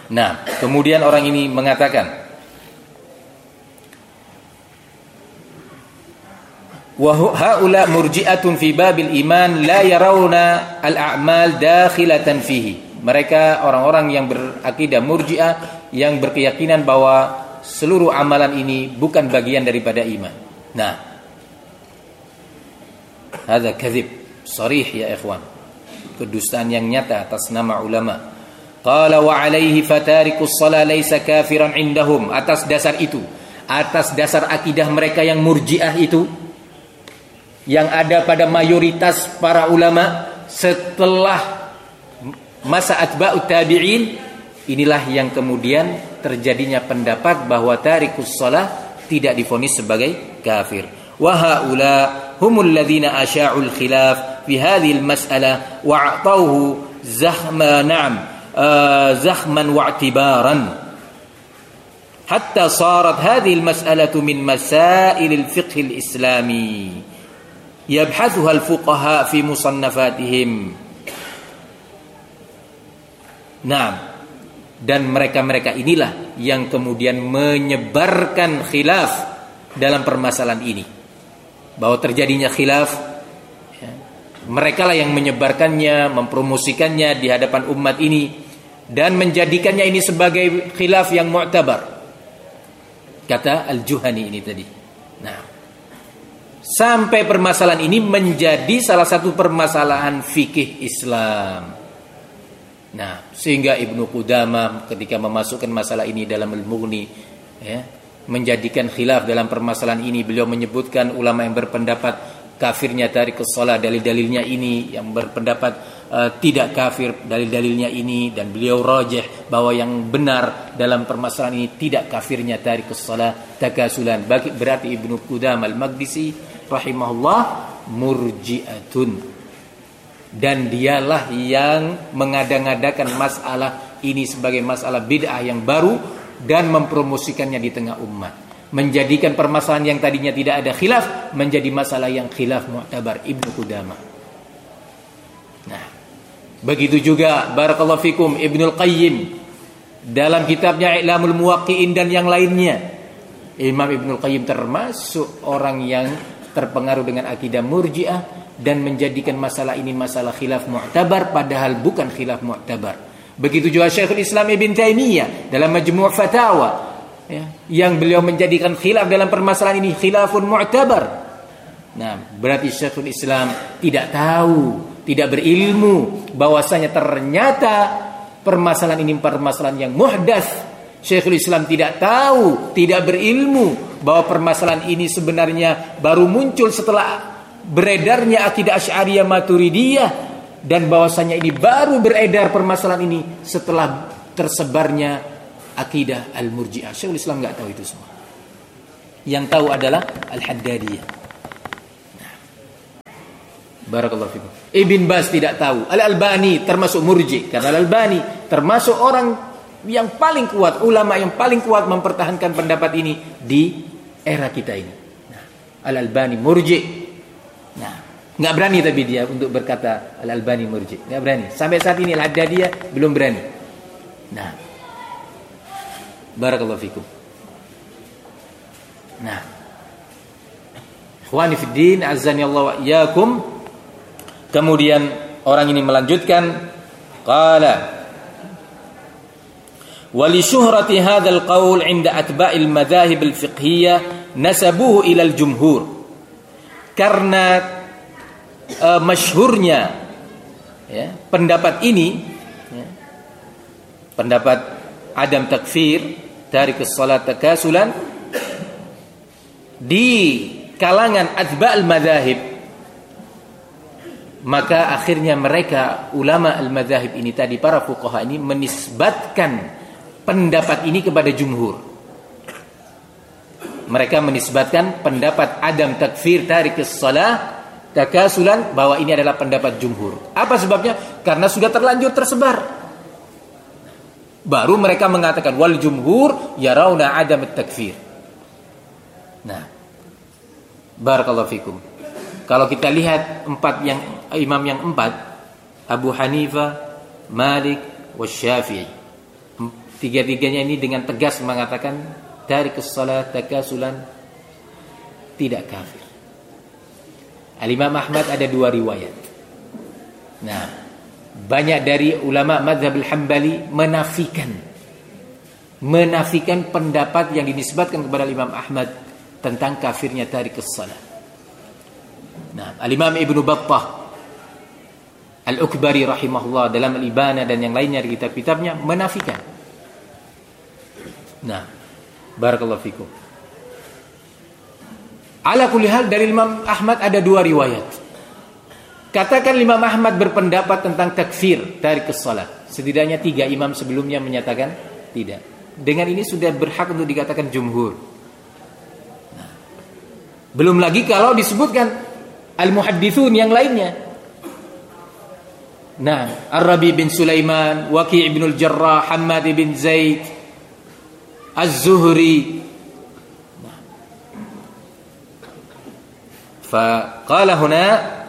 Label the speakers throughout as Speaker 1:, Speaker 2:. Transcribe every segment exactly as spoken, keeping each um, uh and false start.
Speaker 1: Nah, kemudian orang ini mengatakan, wa haula murji'atun fi babil iman la yarawna al-a'mal dakhilatan fihi. Mereka orang-orang yang berakidah murji'ah yang berkeyakinan bahwa seluruh amalan ini bukan bagian daripada iman. Nah, hadza kadzib sharih ya ikhwan. Kedustaan yang nyata atas nama ulama. Qala wa alaihi fatarikus shalah laisa kafiran indahum. Atas dasar itu, atas dasar akidah mereka yang murji'ah itu, yang ada pada mayoritas para ulama setelah masa atba'ut tabi'in, inilah yang kemudian terjadinya pendapat bahwa tarikus shalah tidak divonis sebagai kafir. Wa haula humul ladzina asya'ul khilaf fi hadhihi al-mas'alah wa a'tawhu zahma na'am زخما واعتبارا حتى صارت هذه المسألة من مسائل الفقه الإسلامي يبحثها الفقهاء في مصنفاتهم. Naam, dan mereka-mereka inilah yang kemudian menyebarkan khilaf dalam permasalahan ini. Bahwa terjadinya khilaf, mereka lah yang menyebarkannya, mempromosikannya di hadapan umat ini dan menjadikannya ini sebagai khilaf yang mu'tabar. Kata Al-Juhani ini tadi. Nah, sampai permasalahan ini menjadi salah satu permasalahan fikih Islam. Nah, sehingga Ibnu Qudamah ketika memasukkan masalah ini dalam Al-Mughni, ya, menjadikan khilaf dalam permasalahan ini, beliau menyebutkan ulama yang berpendapat kafirnya tarikus shalah dalil-dalilnya ini, yang berpendapat uh, tidak kafir dalil-dalilnya ini, dan beliau rajih bahwa yang benar dalam permasalahan ini tidak kafirnya tarikus shalah takasulan. Berarti Ibnu Qudamah Al-Maqdisi rahimahullah murji'atun, dan dialah yang mengada-ngadakan masalah ini sebagai masalah bid'ah yang baru dan mempromosikannya di tengah umat, menjadikan permasalahan yang tadinya tidak ada khilaf menjadi masalah yang khilaf mu'tabar. Ibnu Qudamah. Nah, begitu juga barakallahu fikum Ibnul Qayyim dalam kitabnya I'lamul Muwaqqi'in dan yang lainnya. Imam Ibnul Qayyim termasuk orang yang terpengaruh dengan akidah murji'ah dan menjadikan masalah ini masalah khilaf mu'tabar padahal bukan khilaf mu'tabar. Begitu juga Syekhul Islam Ibn Taimiyah dalam Majmu' Fatawa, ya, yang beliau menjadikan khilaf dalam permasalahan ini khilafun mu'tabar. Nah, berarti Syekhul Islam tidak tahu, tidak berilmu bahwasanya ternyata permasalahan ini permasalahan yang muhdats. Syekhul Islam tidak tahu, tidak berilmu bahwa permasalahan ini sebenarnya baru muncul setelah beredarnya akidah Asy'ariyah Maturidiyah, dan bahwasanya ini baru beredar permasalahan ini setelah tersebarnya akidah Al-Murji'ah. Syekhul Islam enggak tahu itu semua. Yang tahu adalah Al-Haddadiyah. Nah, barakallahu fikum. Ibn Baz tidak tahu. Al-Albani termasuk murji, karena Al-Albani termasuk orang yang paling kuat, ulama yang paling kuat mempertahankan pendapat ini di era kita ini. Nah, Al-Albani murji. Nah, enggak berani tapi dia untuk berkata Al-Albani murji. Enggak berani. Sampai saat ini Al-Haddadiyah belum berani. Nah, barakallahu fikum. Nah, ikhwani fid din, azani Allah wa iyyakum. Kemudian orang ini melanjutkan, qala wa li syuhrati hadzal qaul 'inda atba'il madzahib al-fiqhiyyah nasabuhu ila al-jumhur. Karena uh, masyhurnya, ya, pendapat ini, ya, pendapat adam takfir tarikus shalah takasulan di kalangan atba'al madzahib, maka akhirnya mereka ulama al-madzahib ini tadi, para fuqaha ini menisbatkan pendapat ini kepada jumhur. Mereka menisbatkan pendapat adam takfir tarikus shalah takasulan bahwa ini adalah pendapat jumhur. Apa sebabnya? Karena sudah terlanjur tersebar. Baru mereka mengatakan wal jumhur yarawna adam takfir. Nah, barakallahu fikum. Kalau kita lihat empat yang imam yang empat, Abu Hanifah, Malik, Wasyafi'i. Tiga-tiganya ini dengan tegas mengatakan tarikus shalah takasulan tidak kafir. Al-Imam Ahmad ada dua riwayat. Nah, banyak dari ulama mazhab al-Hambali menafikan menafikan pendapat yang dinisbatkan kepada Imam Ahmad tentang kafirnya tarikus shalah. Nah, Al-Imam Ibnu Battah Al-Ukbari rahimahullah dalam Al-Ibana dan yang lainnya di kitab-kitabnya menafikan. Nah, barakallahu fikum. Ala kulli hal dari Imam Ahmad ada dua riwayat. Katakan Imam Ahmad berpendapat tentang takfir tarikus shalah. Setidaknya tiga imam sebelumnya menyatakan tidak. Dengan ini sudah berhak untuk dikatakan jumhur. Nah, belum lagi kalau disebutkan al-muhaddithun yang lainnya. Nah, Ar-Rabi bin Sulaiman, Waqi' bin al-Jarrah, Hammad bin Zaid, Az-Zuhri. Nah. Faqala huna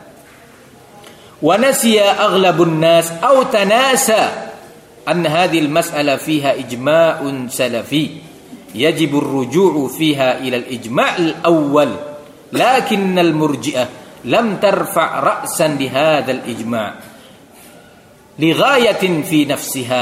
Speaker 1: wa nasiya aghlabun nas aw tanasa أن هذه المسألة فيها إجماع سلفي يجب الرجوع فيها إلى الإجماع الأول لكن المرجئة لم ترفع رأسا لهذا الإجماع لغاية في نفسها.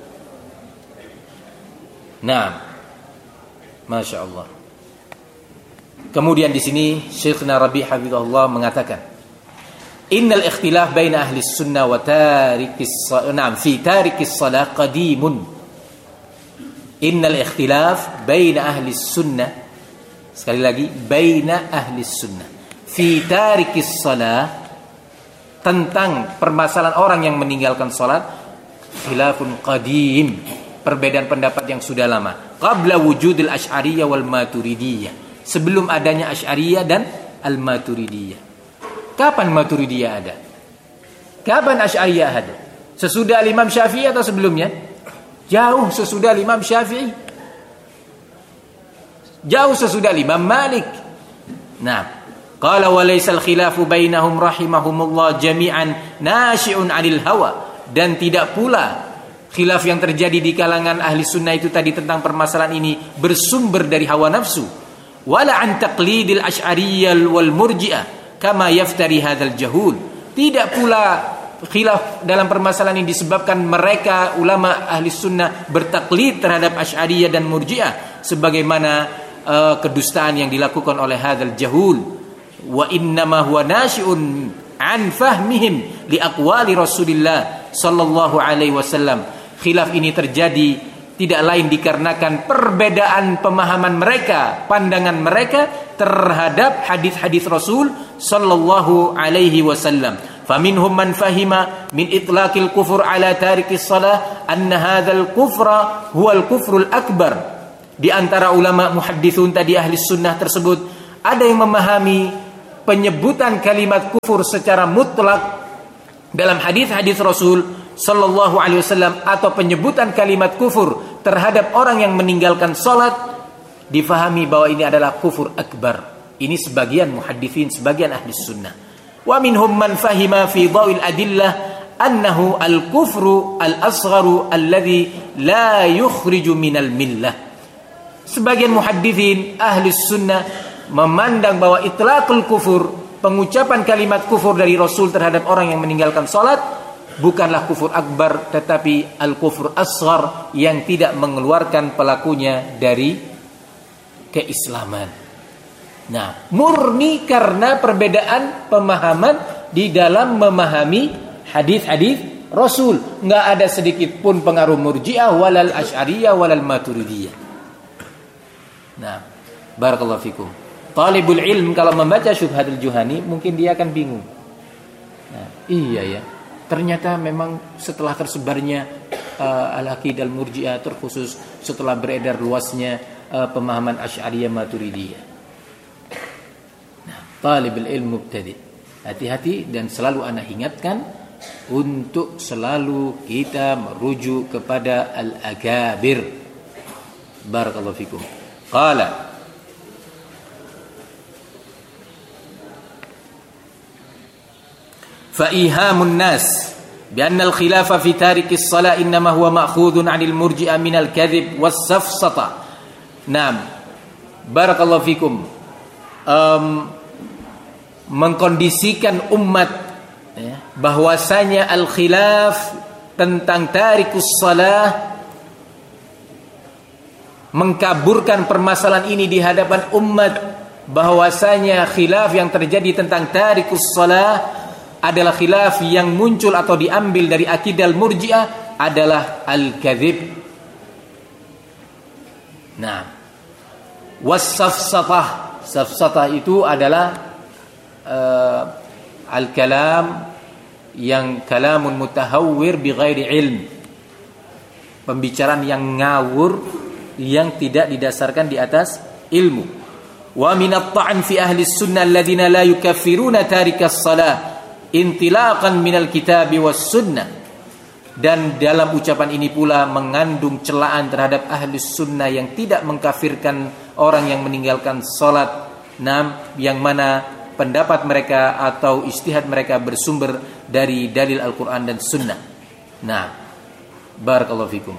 Speaker 1: نعم, Masya Allah. Kemudian di sini Syekhna Rabi' hafizahullah mengatakan Innal ikhtilaf baina ahli sunnah wa tarikis na'am fi tarikis salah qadimun. Innal ikhtilaf baina ahli sunnah, sekali lagi baina ahli sunnah, fi tarikis salah, tentang permasalahan orang yang meninggalkan salat, khilafun qadim, perbedaan pendapat yang sudah lama. Qabla wujudil Asy'ariyah wal Maturidiyah, sebelum adanya Asy'ariyah dan al Maturidiyah. Kapan Maturidiyah ada? Kapan Asy'ariyah ada? Sesudah Imam Syafi'i atau sebelumnya? Jauh sesudah Imam Syafi'i. Jauh sesudah Imam Malik. Nah, qala wa laysal khilafu bainahum rahimahumullah jami'an nashi'un 'anil hawa, dan tidak pula khilaf yang terjadi di kalangan ahli sunnah itu tadi tentang permasalahan ini bersumber dari hawa nafsu. Wala an taqlidil Asy'ariyyah wal Murji'ah kama yaftari hadzal jahul. Tidak pula khilaf dalam permasalahan ini disebabkan mereka ulama ahli sunnah bertaklid terhadap Asy'ariyah dan Murji'ah sebagaimana uh, kedustaan yang dilakukan oleh hadzal jahul. Wa innama huwa nasyi'un an fahmihim li aqwali Rasulillah sallallahu alaihi wasallam. Khilaf ini terjadi tidak lain dikarenakan perbedaan pemahaman mereka, pandangan mereka terhadap hadis-hadis Rasul sallallahu alaihi wasallam. Faminhum man fahima min itlaqil kufur ala tarikis salah anna hadzal kufra huwal kufrul akbar. Di antara ulama muhadditsun tadi ahli sunnah tersebut ada yang memahami penyebutan kalimat kufur secara mutlak dalam hadis-hadis Rasul sallallahu alaihi wasallam atau penyebutan kalimat kufur terhadap orang yang meninggalkan salat difahami bahwa ini adalah kufur akbar. Ini sebagian muhadditsin, sebagian ahli sunnah. Wa minhum man fahima fi dhawil adillah annahu al-kufru al-asgharu alladhi la yukhriju minal millah. Sebagian muhadditsin ahli sunnah memandang bahwa itlaqul kufur, pengucapan kalimat kufur dari Rasul terhadap orang yang meninggalkan salat bukanlah kufur akbar, tetapi al-kufur asghar yang tidak mengeluarkan pelakunya dari keislaman. Nah, murni karena perbedaan pemahaman di dalam memahami hadis-hadis Rasul. Nggak ada sedikit pun pengaruh Murji'ah walal Asy'ariyah walal Maturidiyah. Nah, barakallahu fikum. Talibul ilm kalau membaca Syubhatul Juhani mungkin dia akan bingung. Nah, iya ya. Ternyata memang setelah tersebarnya uh, al-aqidah al-Murji'ah, terkhusus setelah beredar luasnya uh, pemahaman Asy'ariyah Maturidiyah. Nah, talibul ilm mubtadi, hati-hati dan selalu ana ingatkan untuk selalu kita merujuk kepada al-akabir. Barakallahu fikum. Qala fa ihamun nas bi anna al-khilafa fi tariki as-salah innama huwa ma'khudun 'anil murji'ah min al-kadhib was-safsata. Naam. Barakallahu fikum. Um, mengkondisikan umat ya, bahwasanya al-khilaf tentang tarikus salah, mengkaburkan permasalahan ini di hadapan umat, bahwasanya khilaf yang terjadi tentang tarikus salah adalah khilaf yang muncul atau diambil dari akidah al-murji'ah adalah al-kadzib. Nah, was-safsatah, safsatah itu adalah uh, al-kalam yang kalamun mutahawwir bighairi ilm, pembicaraan yang ngawur yang tidak didasarkan di atas ilmu. Wa minat ta'an fi ahli sunnah alladhina la yukaffiruna tarikas salah intilaqan minal kitabi was sunnah. Dan dalam ucapan ini pula mengandung celaan terhadap ahli sunnah yang tidak mengkafirkan orang yang meninggalkan salat, nam yang mana pendapat mereka atau ijtihad mereka bersumber dari dalil Al-Quran dan Sunnah. Nah, barakallahu fikum.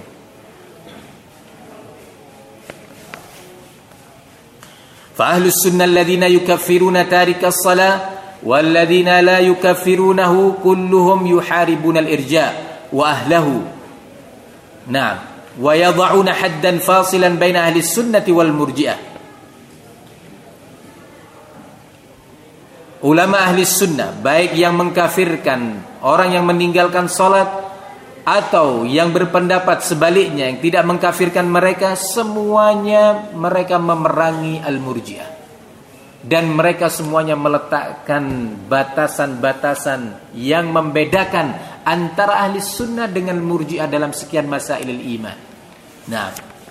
Speaker 1: Fa ahlus sunnah alladhina yukaffiruna tarikas salah walladhina la yukaffirunahu kulluhum yuharibuna al-irja' wa ahlahu. Nah, wa yad'una haddan fasilan baina ahli sunnati wal murji'ah. Ulama ahli sunnah, baik yang mengkafirkan orang yang meninggalkan salat atau yang berpendapat sebaliknya yang tidak mengkafirkan mereka, semuanya mereka memerangi al-murji'ah. Dan mereka semuanya meletakkan batasan-batasan yang membedakan antara ahli sunnah dengan murji'ah dalam sekian masailul iman. Nah,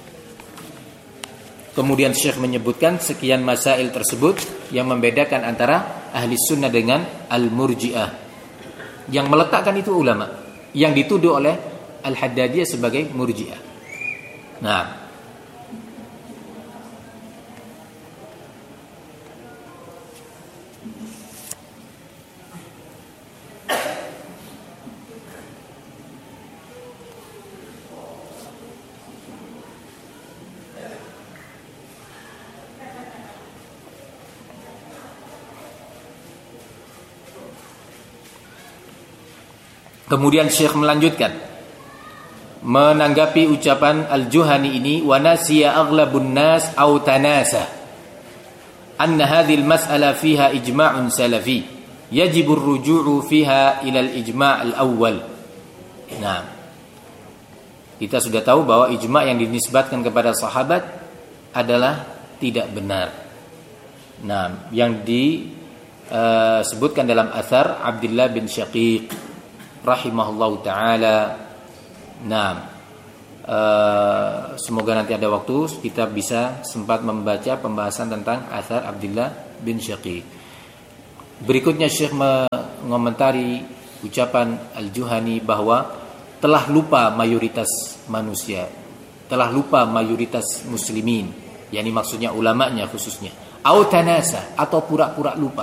Speaker 1: kemudian Syekh menyebutkan sekian masail tersebut yang membedakan antara ahli sunnah dengan al-murji'ah. Yang meletakkan itu ulama yang dituduh oleh Al-Haddadiyah sebagai murji'ah. Nah, kemudian Syekh melanjutkan menanggapi ucapan Al-Juhani ini, wa nasiya aghlabun nas aw tanasa anna hadhihi al-mas'ala fiha ijma'un salafi yajibu ar-ruju'u fiha ila al-ijma' al-awwal. Nah, kita sudah tahu bahwa ijma' yang dinisbatkan kepada sahabat adalah tidak benar. Nah, yang disebutkan uh, dalam athar Abdullah bin Syaqiq rahimahullahu ta'ala. Nah, uh, semoga nanti ada waktu kita bisa sempat membaca pembahasan tentang athar Abdullah bin Syaqiq. Berikutnya Syekh mengomentari ucapan Al-Juhani bahwa telah lupa mayoritas manusia, telah lupa mayoritas muslimin, yakni maksudnya ulamanya khususnya, au tanasa, atau pura-pura lupa.